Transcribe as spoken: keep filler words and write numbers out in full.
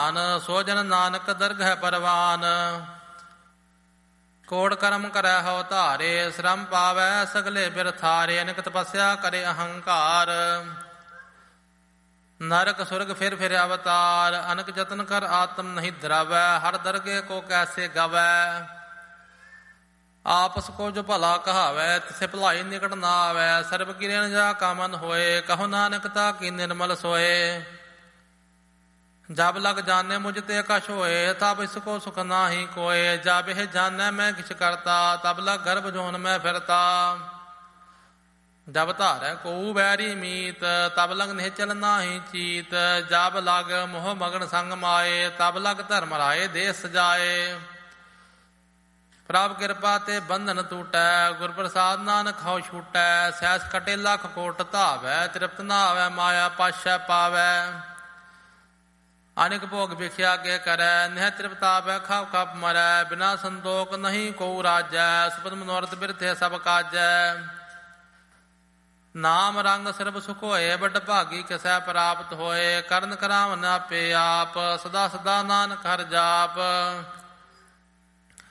ਸੋ ਜਨ ਨਾਨਕ ਦਰਗਹਿ ਪਰਵਾਨ। ਕੋੜ ਕਰਮ ਕਰੈ ਹਉ ਧਾਰੇ, ਸ਼ਰਮ ਪਾਵੈ ਸਗਲੇ ਬਿਰਥਾਰੇ। ਅਨੇਕ ਤਪੱਸਿਆ ਕਰੇ ਅਹੰਕਾਰ, ਨਰਕ ਸੁਰਗ ਫਿਰ ਫਿਰ ਅਵਤਾਰ। ਅਨਕ ਜਤਨ ਕਰ ਆਤਮ ਨਹੀਂ ਦਰਾਵੈ, ਹਰ ਦਰਗੇ ਕੋ ਕੈਸੇ ਗਵੈ। ਆਪਸ ਕੋ ਜੋ ਭਲਾ ਕਹਾਵੈ, ਤਿਸੇ ਭਲਾਈ ਨਿਕਟ ਨਾ ਆਵੈ। ਸਰਬ ਕਿਰਿਆ ਜਾ ਕਾ ਮਨ ਹੋਏ, ਕਹੋ ਨਾਨਕ ਤਾ ਕੀ ਨਿਰਮਲ ਸੋਏ। ਜਬ ਲਗ ਜਾਣੇ ਮੁਝ ਤੇ ਕਛ ਹੋਏ, ਤਬ ਇਸ ਕੋ ਸੁਖ ਨਾਹੀ ਕੋਏ। ਜਬ ਇਹ ਜਾਣੈ ਮੈਂ ਕਿਛ ਕਰਤਾ, ਤਬ ਲਗ ਗਰਭ ਜੋਨ ਮੈਂ ਫਿਰਤਾ। ਜਬ ਧਾਰੈ ਕੋ ਬੈਰੀ ਮੀਤ, ਤਬ ਲਗ ਨਿਹਚਲ ਨਾਹੀ ਚੀਤ। ਜਬ ਲਗ ਮੋਹ ਮਗਨ ਸੰਗ ਮਾਏ, ਤਬ ਲਗ ਧਰਮ ਰਾਏ ਦੇਸ ਸਜਾਏ। ਪ੍ਰਭ ਕਿਰਪਾ ਤੇ ਬੰਧਨ ਟੂਟੈ, ਗੁਰ ਪ੍ਰਸਾਦ ਨਾਨਕ ਹਉ ਛੂਟੈ। ਸੈਸ ਖਟੇ ਲੱਖ ਕੋਟ ਧਾਵੈ, ਤ੍ਰਿਪਤ ਨਾ ਆਵੈ ਮਾਇਆ ਪਾਸ਼ੈ ਪਾਵੈ। ਅਨੇਕ ਭੋਗ ਵੇਖਿਆ ਕੇ ਕਰੈ, ਨਹਿ ਤ੍ਰਿਪਤਾਵੈ ਖਾਪ ਖਾਪ ਮਰੈ। ਬਿਨਾ ਸੰਤੋਖ ਨਹੀਂ ਕੋ ਰਾਜੈ, ਸੁਪਤ ਮਨੋਰਥ ਬਿਰਥੇ ਸਭ ਕਾਜੈ। ਨਾਮ ਰੰਗ ਸਰਬ ਸੁਖ ਹੋਏ, ਵੱਡ ਭਾਗੀ ਕਿਸੈ ਪ੍ਰਾਪਤ ਹੋਏ। ਕਰਨ ਕਰਾਵਨ ਆਪੇ ਆਪ, ਸਦਾ ਸਦਾ ਨਾਨਕ ਹਰਿ ਜਾਪ।